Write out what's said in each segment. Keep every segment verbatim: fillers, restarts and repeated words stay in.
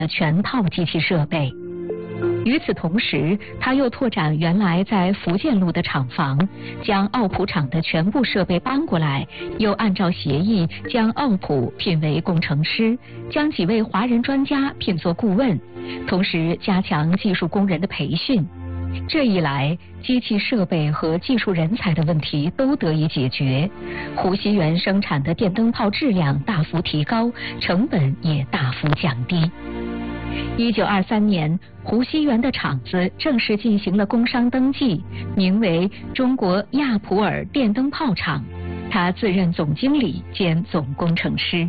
全套机器设备。与此同时，他又拓展原来在福建路的厂房，将奥普厂的全部设备搬过来，又按照协议将奥普聘为工程师，将几位华人专家聘作顾问，同时加强技术工人的培训。这一来，机器设备和技术人才的问题都得以解决，胡锡元生产的电灯泡质量大幅提高，成本也大幅降低。一九二三年，胡锡元的厂子正式进行了工商登记，名为中国亚普尔电灯泡厂，他自任总经理兼总工程师。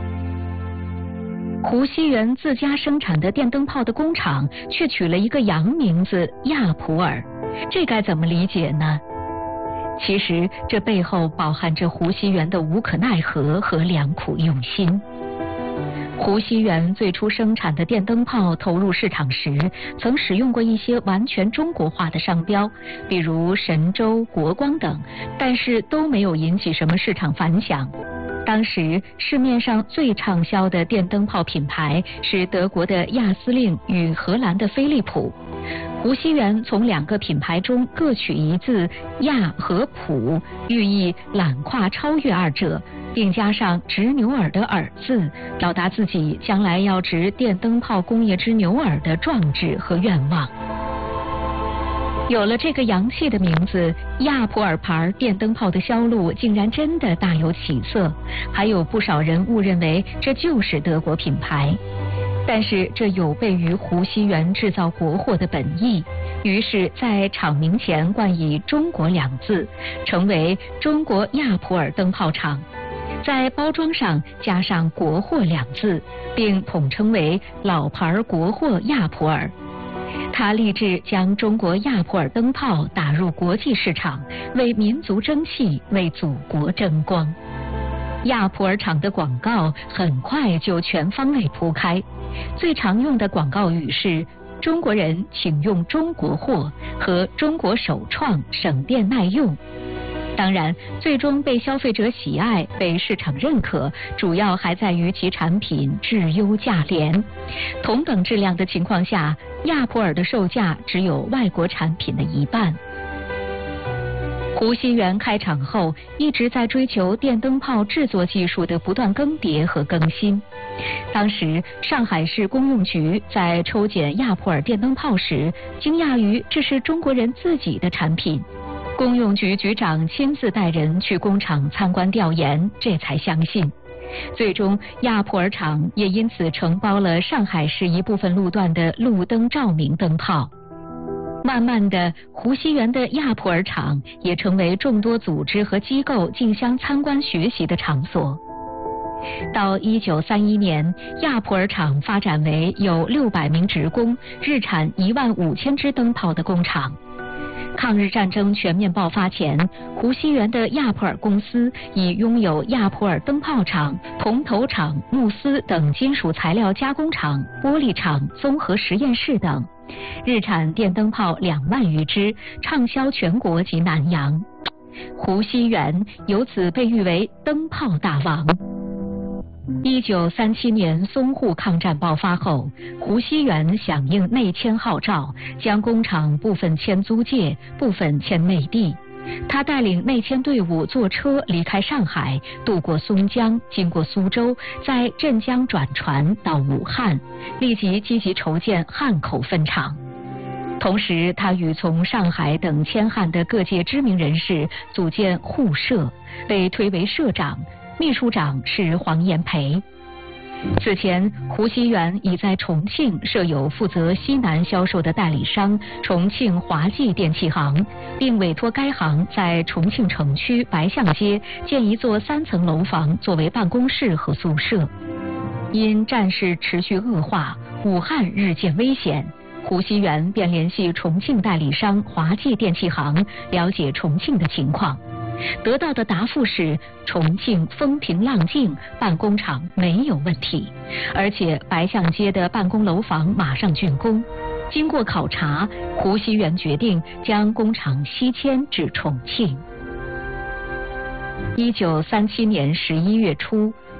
胡锡元自家生产的电灯泡的工厂却取了一个洋名字亚普尔，这该怎么理解呢？其实这背后饱含着胡锡元的无可奈何和良苦用心。胡锡元最初生产的电灯泡投入市场时，曾使用过一些完全中国化的商标，比如神州、国光等，但是都没有引起什么市场反响。当时市面上最畅销的电灯泡品牌是德国的亚司令与荷兰的飞利浦。胡锡元从两个品牌中各取一字亚和普，寓意揽跨超越二者，并加上执牛耳的耳字，表达自己将来要执电灯泡工业之牛耳的壮志和愿望。有了这个洋气的名字，亚普尔牌电灯泡的销路竟然真的大有起色，还有不少人误认为这就是德国品牌。但是这有悖于胡锡元制造国货的本意，于是在厂名前冠以中国两字，成为中国亚普尔灯泡厂，在包装上加上国货两字，并统称为老牌国货亚普尔。他立志将中国亚普尔灯泡打入国际市场，为民族争气，为祖国争光。亚普尔厂的广告很快就全方位铺开，最常用的广告语是中国人请用中国货和中国首创，省电耐用。当然，最终被消费者喜爱、被市场认可，主要还在于其产品质优价廉。同等质量的情况下，亚普尔的售价只有外国产品的一半。胡锡元开厂后，一直在追求电灯泡制作技术的不断更迭和更新。当时，上海市公用局在抽检亚普尔电灯泡时，惊讶于这是中国人自己的产品。公用局局长亲自带人去工厂参观调研，这才相信。最终，亚普尔厂也因此承包了上海市一部分路段的路灯照明灯泡。慢慢的，胡锡元的亚普尔厂也成为众多组织和机构竞相参观学习的场所。到一九三一年，亚普尔厂发展为有六百名职工，日产一万五千只灯泡的工厂。抗日战争全面爆发前，胡锡元的亚普尔公司已拥有亚普尔灯泡厂、铜头厂、钼丝等金属材料加工厂、玻璃厂、综合实验室等，日产电灯泡两万余只，畅销全国及南洋。胡锡元由此被誉为灯泡大王。一九三七年淞沪抗战爆发后，胡锡元响应内迁号召，将工厂部分迁租界，部分迁内地。他带领内迁队伍坐车离开上海，渡过松江，经过苏州，在镇江转船到武汉，立即积极筹建汉口分厂。同时，他与从上海等迁汉的各界知名人士组建沪社，被推为社长。秘书长是黄炎培。此前，胡锡元已在重庆设有负责西南销售的代理商重庆华记电器行，并委托该行在重庆城区白象街建一座三层楼房作为办公室和宿舍。因战事持续恶化，武汉日渐危险，胡锡元便联系重庆代理商华记电器行，了解重庆的情况。得到的答复是，重庆风平浪静，办工厂没有问题，而且白象街的办公楼房马上竣工。经过考察，胡锡元决定将工厂西迁至重庆。一九三七年十一月初，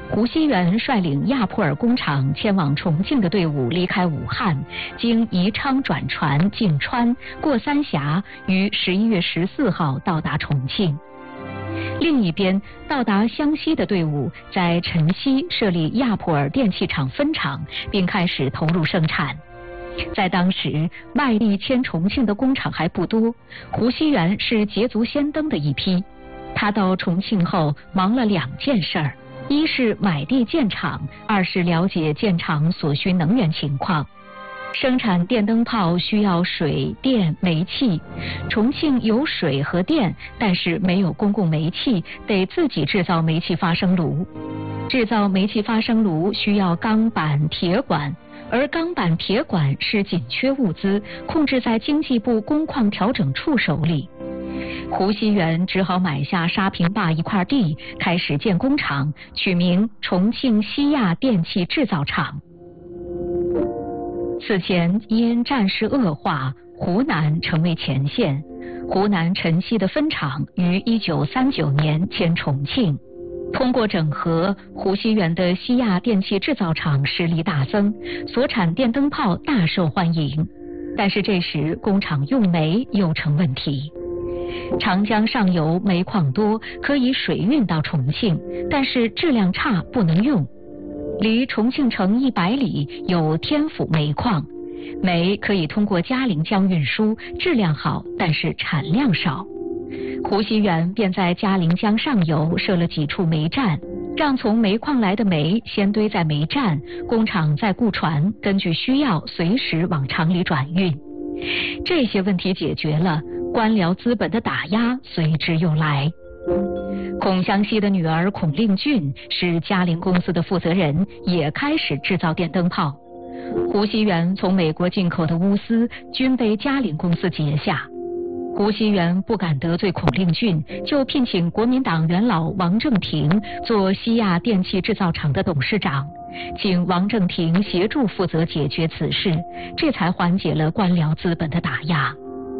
胡锡元率领亚普尔工厂前往重庆的队伍离开武汉，经宜昌转船进川，过三峡，于十一月十四号到达重庆。另一边，到达湘西的队伍在辰溪设立亚普尔电器厂分厂，并开始投入生产。在当时，外力迁重庆的工厂还不多，胡锡元是捷足先登的一批。他到重庆后忙了两件事儿，一是买地建厂，二是了解建厂所需能源情况。生产电灯泡需要水电煤气，重庆有水和电，但是没有公共煤气，得自己制造煤气发生炉。制造煤气发生炉需要钢板铁管，而钢板铁管是紧缺物资，控制在经济部工矿调整处手里。胡锡元只好买下沙坪坝一块地，开始建工厂，取名重庆西亚电气制造厂。此前因战事恶化，湖南成为前线，湖南辰溪的分厂于一九三九年迁重庆。通过整合，胡锡元的西亚电气制造厂实力大增，所产电灯泡大受欢迎。但是这时工厂用煤又成问题。长江上游煤矿多，可以水运到重庆，但是质量差，不能用。离重庆城一百里有天府煤矿，煤可以通过嘉陵江运输，质量好，但是产量少。胡锡元便在嘉陵江上游设了几处煤站，让从煤矿来的煤先堆在煤站，工厂再雇船，根据需要随时往厂里转运。这些问题解决了，官僚资本的打压随之又来。孔祥熙的女儿孔令俊是嘉陵公司的负责人，也开始制造电灯泡。胡锡元从美国进口的钨丝均被嘉陵公司截下。胡锡元不敢得罪孔令俊，就聘请国民党元老王正廷做西亚电气制造厂的董事长，请王正廷协助负责解决此事，这才缓解了官僚资本的打压。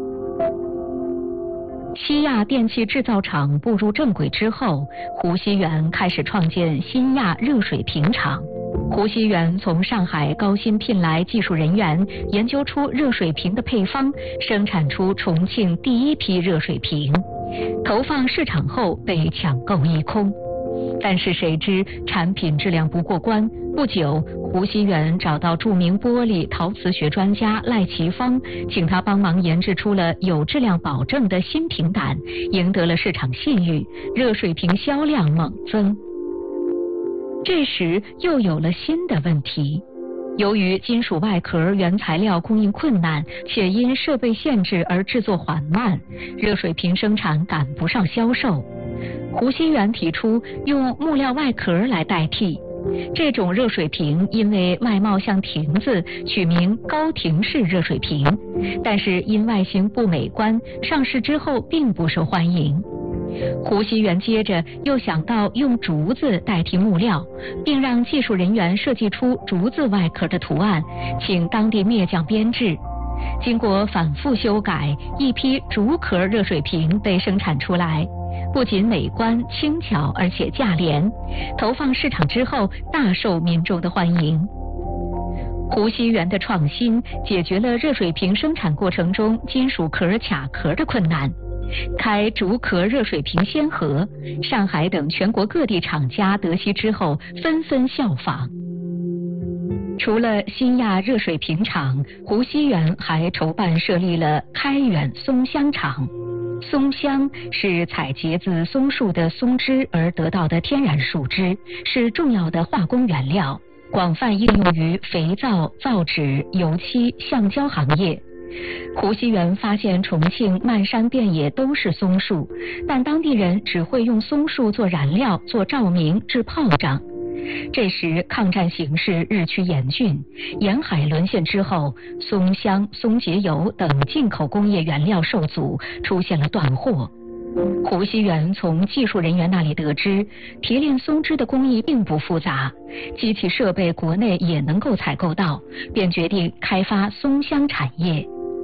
西亚电气制造厂步入正轨之后，胡锡元开始创建新亚热水瓶厂。胡锡元从上海高薪聘来技术人员，研究出热水瓶的配方，生产出重庆第一批热水瓶，投放市场后被抢购一空。但是谁知产品质量不过关，不久胡锡元找到著名玻璃陶瓷学专家赖其芳，请他帮忙研制出了有质量保证的新瓶胆，赢得了市场信誉，热水瓶销量猛增。这时又有了新的问题，由于金属外壳原材料供应困难，且因设备限制而制作缓慢，热水瓶生产赶不上销售。胡锡元提出用木料外壳来代替，这种热水瓶因为外貌像亭子，取名高亭式热水瓶，但是因外形不美观，上市之后并不受欢迎。胡锡元接着又想到用竹子代替木料，并让技术人员设计出竹子外壳的图案，请当地篾匠编制。经过反复修改，一批竹壳热水瓶被生产出来，不仅美观轻巧，而且价廉，投放市场之后大受民众的欢迎。胡锡元的创新解决了热水瓶生产过程中金属壳卡壳的困难，开竹壳热水瓶先河，上海等全国各地厂家得悉之后纷纷效仿。除了新亚热水瓶厂，胡锡元还筹办设立了开远松香厂。松香是采楫自松树的松枝而得到的天然树脂，是重要的化工原料，广泛应用于肥皂、造纸、油漆、橡胶行业。胡锡元发现重庆漫山遍野都是松树，但当地人只会用松树做燃料、做照明、制炮仗。这时抗战形势日趋严峻，沿海沦陷之后，松香、松节油等进口工业原料受阻，出现了断货。胡锡元从技术人员那里得知，提炼松脂的工艺并不复杂，机器设备国内也能够采购到，便决定开发松香产业。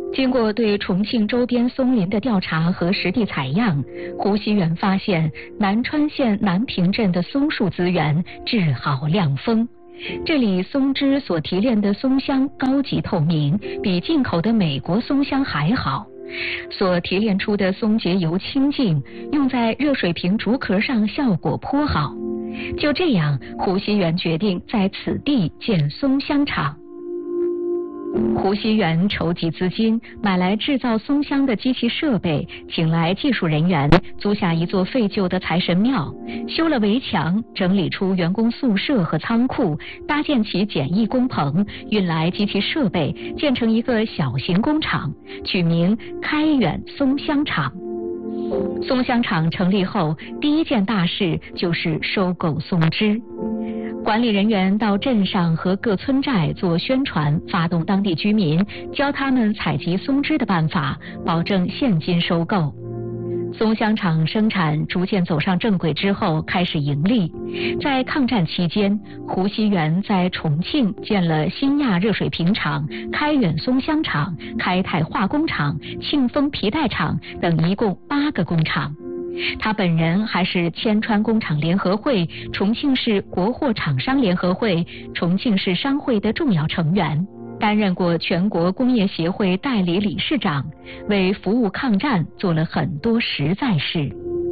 经过对重庆周边松林的调查和实地采样，胡锡元发现南川县南平镇的松树资源质好量丰。这里松枝所提炼的松香高级透明，比进口的美国松香还好。所提炼出的松节油清净，用在热水瓶竹壳上效果颇好。就这样，胡锡元决定在此地建松香厂。胡锡元筹集资金，买来制造松香的机器设备，请来技术人员，租下一座废旧的财神庙，修了围墙，整理出员工宿舍和仓库，搭建起简易工棚，运来机器设备，建成一个小型工厂，取名开远松香厂。松香厂成立后，第一件大事就是收购松枝。管理人员到镇上和各村寨做宣传，发动当地居民，教他们采集松枝的办法，保证现金收购。松香厂生产逐渐走上正轨之后，开始盈利。在抗战期间，胡锡元在重庆建了新亚热水瓶厂、开远松香厂、开泰化工厂、庆丰皮带厂等一共八个工厂。他本人还是千川工厂联合会、重庆市国货厂商联合会、重庆市商会的重要成员，担任过全国工业协会代理理事长，为服务抗战做了很多实在事。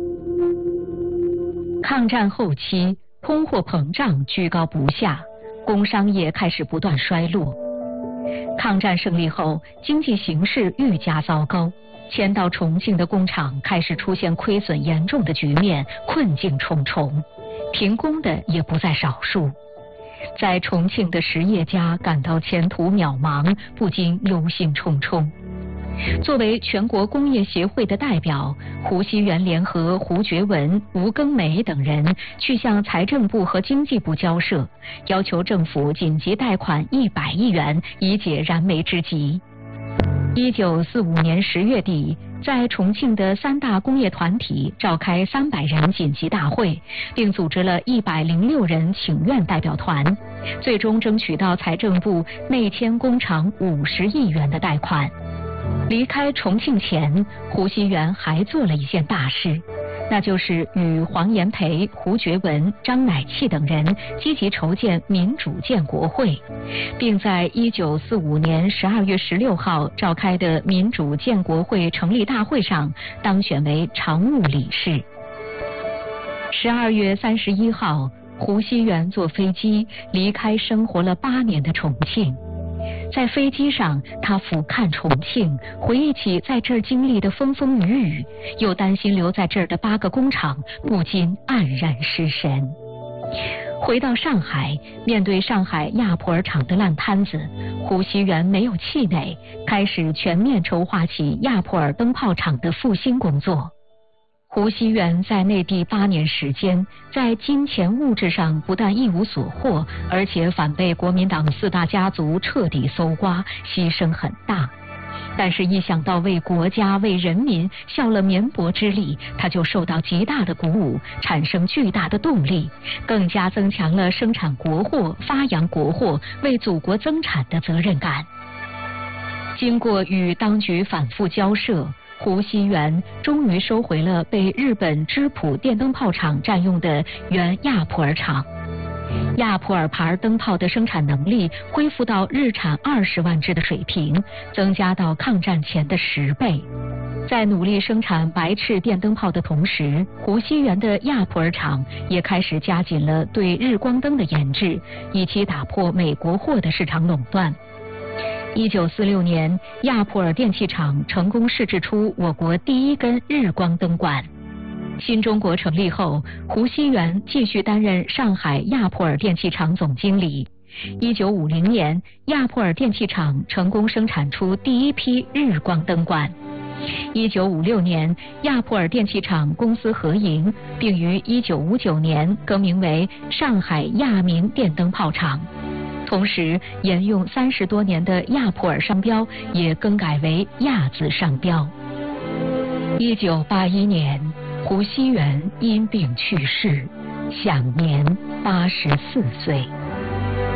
抗战后期，通货膨胀居高不下，工商业开始不断衰落。抗战胜利后，经济形势愈加糟糕。迁到重庆的工厂开始出现亏损严重的局面，困境重重，停工的也不在少数。在重庆的实业家感到前途渺茫，不禁忧心忡忡。作为全国工业协会的代表，胡锡元联合胡觉文、吴庚梅等人去向财政部和经济部交涉，要求政府紧急贷款一百亿元，以解燃眉之急。一九四五年十月底，在重庆的三大工业团体召开三百人紧急大会，并组织了一百零六人请愿代表团，最终争取到财政部内迁工厂五十亿元的贷款。离开重庆前，胡锡元还做了一件大事，那就是与黄炎培、胡觉文、张乃器等人积极筹建民主建国会，并在一九四五年十二月十六号召开的民主建国会成立大会上当选为常务理事。十二月三十一号，胡锡元坐飞机离开生活了八年的重庆。在飞机上，他俯瞰重庆，回忆起在这儿经历的风风雨雨，又担心留在这儿的八个工厂，不禁黯然失神。回到上海，面对上海亚普尔厂的烂摊子，胡锡元没有气馁，开始全面筹划起亚普尔灯泡厂的复兴工作。胡锡元在内地八年时间，在金钱物质上不但一无所获，而且反被国民党四大家族彻底搜刮，牺牲很大。但是，一想到为国家为人民效了绵薄之力，他就受到极大的鼓舞，产生巨大的动力，更加增强了生产国货、发扬国货、为祖国增产的责任感。经过与当局反复交涉，胡锡元终于收回了被日本芝浦电灯泡厂占用的原亚普尔厂。亚普尔牌灯泡的生产能力恢复到日产二十万只的水平，增加到抗战前的十倍。在努力生产白炽电灯泡的同时，胡锡元的亚普尔厂也开始加紧了对日光灯的研制，以期打破美国货的市场垄断。一九四六年，亚普尔电器厂成功试制出我国第一根日光灯管。新中国成立后，胡锡元继续担任上海亚普尔电器厂总经理。一九五零年，亚普尔电器厂成功生产出第一批日光灯管。一九五六年，亚普尔电器厂公私合营，并于一九五九年更名为上海亚明电灯泡厂。同时，沿用三十多年的亚普尔商标也更改为亚字商标。一九八一年，胡锡元因病去世，享年八十四岁。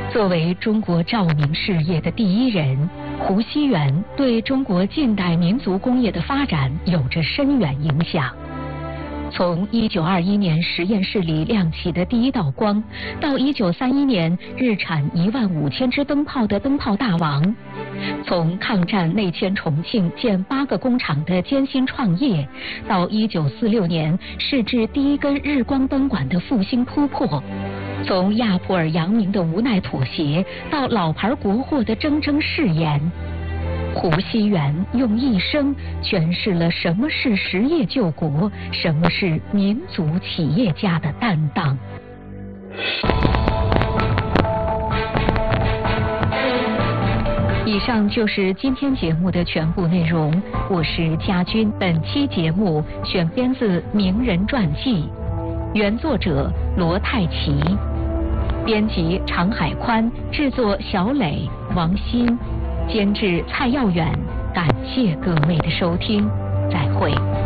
作为中国照明事业的第一人，胡锡元对中国近代民族工业的发展有着深远影响。从一九二一年实验室里亮起的第一道光，到一九三一年日产一万五千支灯泡的灯泡大王，从抗战内迁重庆建八个工厂的艰辛创业，到一九四六年试制第一根日光灯管的复兴突破，从亚普尔扬明的无奈妥协，到老牌国货的铮铮誓言，胡锡元用一生诠释了什么是实业救国，什么是民族企业家的担当。以上就是今天节目的全部内容，我是佳君。本期节目选编自名人传记，原作者罗泰奇，编辑常海宽，制作小磊、王鑫，监制蔡耀远。感谢各位的收听，再会。